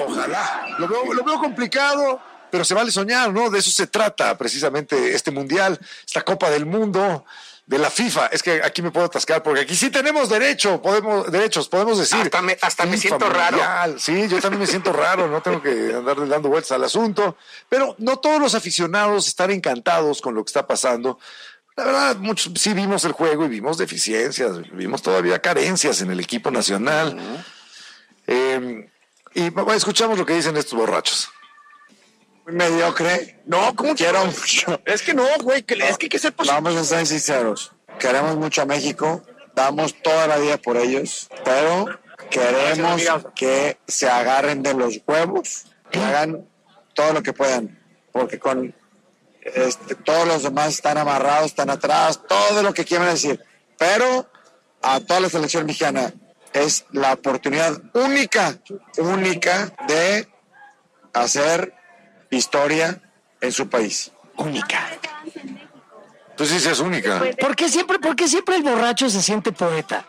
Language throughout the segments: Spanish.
Ojalá. Lo veo complicado, pero se vale soñar, ¿no? De eso se trata precisamente este Mundial, esta Copa del Mundo, de la FIFA. Es que aquí me puedo atascar, porque aquí sí tenemos derechos, podemos decir. Hasta me siento mundial. raro. Sí, yo también me siento raro, no tengo que andarle dando vueltas al asunto. Pero no todos los aficionados están encantados con lo que está pasando. La verdad, muchos sí vimos el juego y vimos deficiencias, vimos todavía carencias en el equipo nacional. Y bueno, escuchamos lo que dicen estos borrachos. Muy mediocre. No, ¿cómo quiero que? mucho? Es que no, güey, es que hay que ser positivo. Vamos a ser sinceros. Queremos mucho a México. Damos toda la vida por ellos. Pero queremos que se agarren de los huevos y hagan todo lo que puedan. Porque con todos los demás están amarrados, están atrás, todo lo que quieran decir. Pero a toda la selección mexicana es la oportunidad única de hacer historia en su país. Única. Pues sí, es única. ¿Por qué siempre el borracho se siente poeta?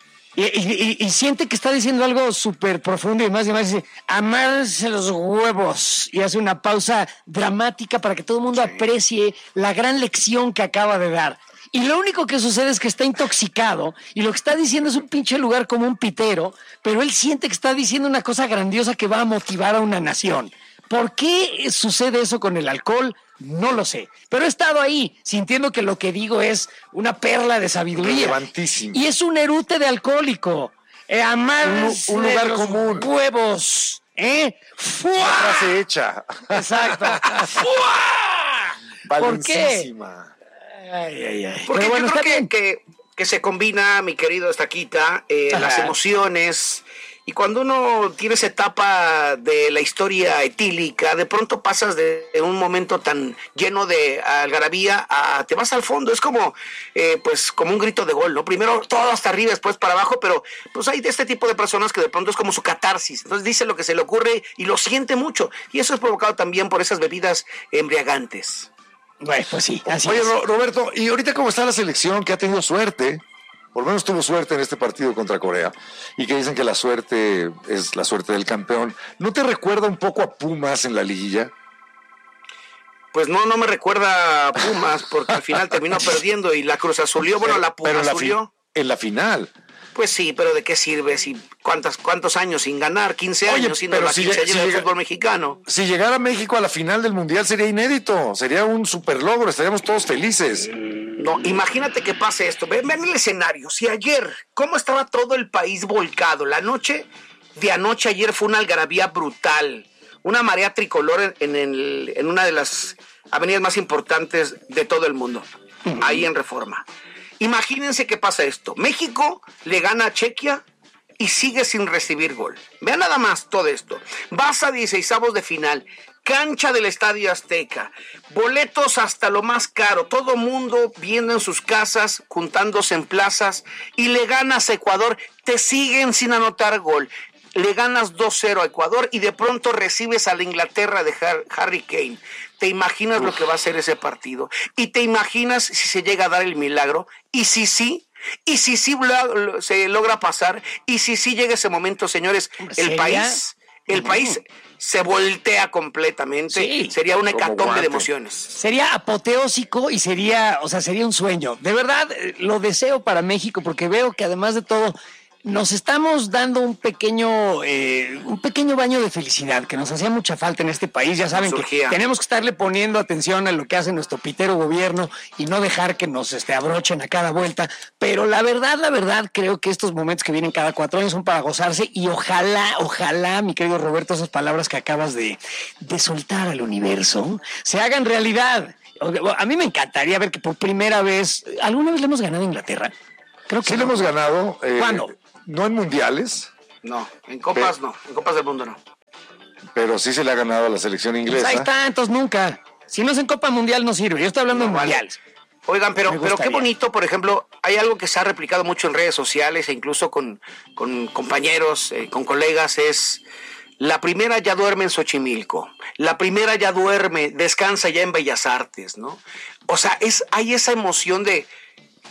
Y siente que está diciendo algo súper profundo y más dice, amarse los huevos, y hace una pausa dramática para que todo el mundo aprecie la gran lección que acaba de dar. Y lo único que sucede es que está intoxicado y lo que está diciendo es un pinche lugar como un pitero, pero él siente que está diciendo una cosa grandiosa que va a motivar a una nación. ¿Por qué sucede eso con el alcohol? No lo sé, pero he estado ahí sintiendo que lo que digo es una perla de sabiduría. Relevantísimo. Y es un erute de alcohólico. Amar un lugar los común. Huevos. ¡Fua! Una frase hecha. Exacto. ¡Fua! ¿Por qué? Valencísima. Ay. Porque Pero bueno, yo está creo bien. que se combina, mi querido Estaquita, las emociones. Y cuando uno tiene esa etapa de la historia etílica, de pronto pasas de un momento tan lleno de algarabía a te vas al fondo. Es como como un grito de gol, ¿no? Primero todo hasta arriba, después para abajo, pero pues hay de este tipo de personas que de pronto es como su catarsis. Entonces dice lo que se le ocurre y lo siente mucho. Y eso es provocado también por esas bebidas embriagantes. Bueno, pues sí, así Oye, es. Roberto, ¿y ahorita cómo está la selección que ha tenido suerte? Por lo menos tuvo suerte en este partido contra Corea, y que dicen que la suerte es la suerte del campeón. ¿No te recuerda un poco a Pumas en la liguilla? Pues no me recuerda a Pumas, porque al final terminó perdiendo y la Cruz Azulió, la Pumas Azulió. En la final. Pues sí, pero ¿de qué sirve? Si ¿Cuántos años sin ganar? 15 años siendo la 15 años del fútbol mexicano. Si llegara México a la final del Mundial sería inédito, sería un super logro, estaríamos todos felices. No, imagínate que pase esto. Ven el escenario. Si ayer, ¿cómo estaba todo el país volcado? La noche de anoche, ayer fue una algarabía brutal. Una marea tricolor en una de las avenidas más importantes de todo el mundo. Ahí en Reforma. Imagínense que pasa esto. México le gana a Chequia y sigue sin recibir gol. Vean nada más todo esto. Vas a 16avos de final. Cancha del Estadio Azteca, boletos hasta lo más caro, todo mundo viendo en sus casas, juntándose en plazas, y le ganas a Ecuador, te siguen sin anotar gol, le ganas 2-0 a Ecuador y de pronto recibes a la Inglaterra de Harry Kane. ¿Te imaginas lo que va a ser ese partido? ¿Y te imaginas si se llega a dar el milagro? ¿Y si sí? ¿Y si sí se logra pasar? ¿Y si sí llega ese momento, señores? El país se voltea completamente. Sí, sería una hecatombe de emociones. Sería apoteósico y sería un sueño. De verdad, lo deseo para México, porque veo que además de todo nos estamos dando un pequeño baño de felicidad que nos hacía mucha falta en este país. Ya saben que tenemos que estarle poniendo atención a lo que hace nuestro pitero gobierno y no dejar que nos abrochen a cada vuelta. Pero la verdad, creo que estos momentos que vienen cada 4 años son para gozarse, y ojalá, mi querido Roberto, esas palabras que acabas de soltar al universo se hagan realidad. A mí me encantaría ver que por primera vez, ¿alguna vez le hemos ganado a Inglaterra? Creo que sí, le hemos ganado. ¿Cuándo? No en mundiales. No, en copas no, en copas del mundo no. Pero sí se le ha ganado a la selección inglesa. Pues ahí está, entonces nunca. Si no es en Copa Mundial no sirve, yo estoy hablando de mundiales. Oigan, pero qué bonito, por ejemplo, hay algo que se ha replicado mucho en redes sociales e incluso con compañeros, con colegas, es la primera ya duerme en Xochimilco, la primera ya descansa ya en Bellas Artes, ¿no? O sea, hay esa emoción de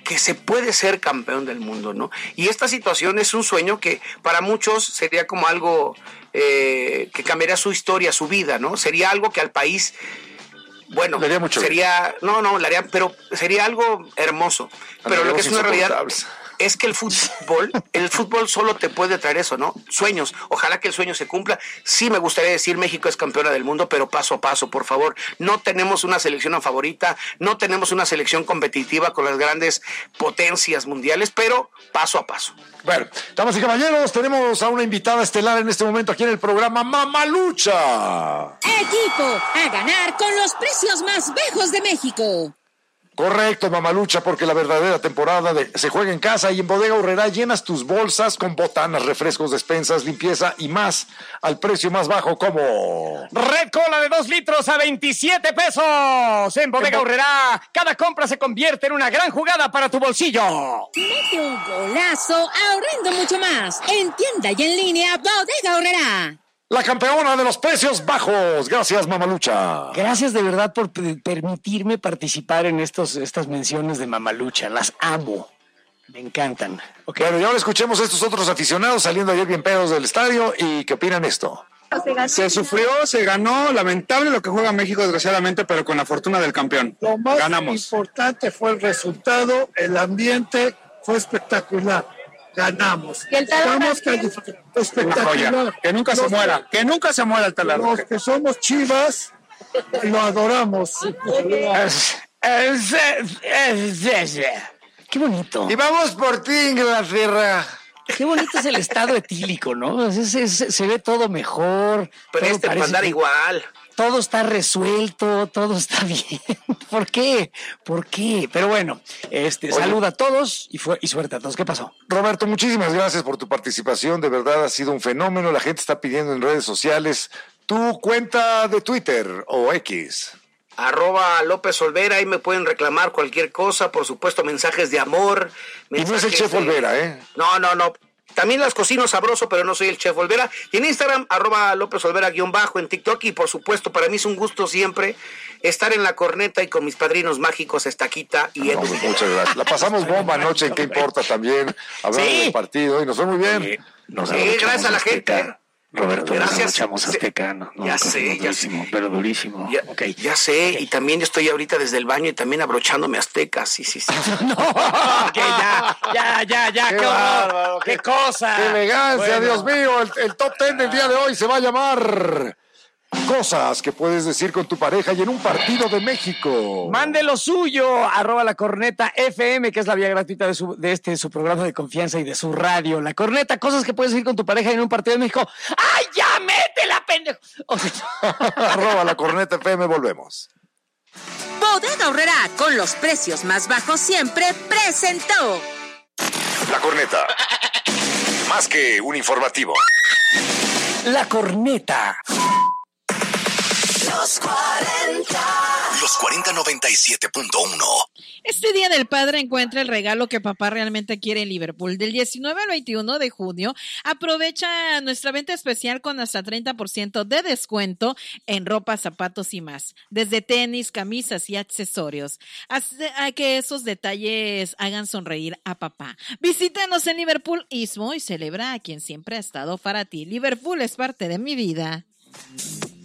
que se puede ser campeón del mundo, ¿no? Y esta situación es un sueño que para muchos sería como algo que cambiaría su historia, su vida, ¿no? Sería algo que al país, bueno, le haría mucho sería, pero sería algo hermoso. Pero lo que es una realidad es que el fútbol solo te puede traer eso, ¿no? Sueños. Ojalá que el sueño se cumpla. Sí me gustaría decir México es campeona del mundo, pero paso a paso, por favor. No tenemos una selección favorita, no tenemos una selección competitiva con las grandes potencias mundiales, pero paso a paso. Bueno, damas y caballeros, tenemos a una invitada estelar en este momento aquí en el programa, Mamalucha. Equipo a ganar con los precios más bajos de México. Correcto, Mamalucha, porque la verdadera temporada se juega en casa y en Bodega Aurrerá llenas tus bolsas con botanas, refrescos, despensas, limpieza y más al precio más bajo como... Red Cola de 2 litros a 27 pesos. En Bodega Aurrerá, cada compra se convierte en una gran jugada para tu bolsillo. Mete un golazo ahorrando mucho más. En tienda y en línea, Bodega Aurrerá. La campeona de los precios bajos. Gracias, Mamalucha. Gracias de verdad por permitirme participar en estas menciones de Mamalucha. Las amo. Me encantan. Okay. Bueno, y ahora escuchemos a estos otros aficionados saliendo ayer bien pedos del estadio y qué opinan esto. Se sufrió, se ganó, lamentable lo que juega México desgraciadamente, pero con la fortuna del campeón. Lo más ganamos. Importante fue el resultado, el ambiente fue espectacular. Ganamos. Estamos espectacular. Que nunca se muera. Que nunca se muera el taladro. Los que somos Chivas lo adoramos. Qué bonito. Y vamos por ti, Inglaterra. Qué bonito es el estado etílico, ¿no? Se ve todo mejor. Pero todo mandar igual. Todo está resuelto, todo está bien. ¿Por qué? Pero bueno, salud a todos y suerte a todos. ¿Qué pasó? Roberto, muchísimas gracias por tu participación. De verdad ha sido un fenómeno. La gente está pidiendo en redes sociales tu cuenta de Twitter o X. @López Olvera, ahí me pueden reclamar cualquier cosa, por supuesto, mensajes de amor. Y no es el Chef Olvera, ¿eh? No. También las cocino sabroso, pero no soy el Chef Olvera. Y en Instagram, @López Olvera _ en TikTok. Y por supuesto, para mí es un gusto siempre estar en la corneta y con mis padrinos mágicos, Estaquita y Edu. Muchas gracias. La pasamos bomba anoche en ¿Qué importa? También, hablando del partido y nos fue muy bien. Gracias a la gente. Roberto, gracias. Nos echamos Azteca, ¿no? Ya sé. Pero durísimo. Ya sé, y también estoy ahorita desde el baño y también abrochándome Azteca, sí. No, que ya, qué horror, qué cosa. ¡Qué elegancia, Dios mío! El top 10 del día de hoy se va a llamar... Cosas que puedes decir con tu pareja y en un partido de México. Mande lo suyo, @La Corneta FM, que es la vía gratuita de su programa de confianza y de su radio. La Corneta, cosas que puedes decir con tu pareja y en un partido de México. ¡Ay, ya, métela, pendejo! @La Corneta FM, volvemos. Bodega Aurrerá, con los precios más bajos siempre, presentó La Corneta. Más que un informativo. La Corneta. Los 40 97.1. Este Día del Padre encuentra el regalo que papá realmente quiere en Liverpool. Del 19 al 21 de junio, aprovecha nuestra venta especial con hasta 30% de descuento en ropa, zapatos y más. Desde tenis, camisas y accesorios. A que esos detalles hagan sonreír a papá. Visítanos en Liverpool Istmo y celebra a quien siempre ha estado para ti. Liverpool es parte de mi vida.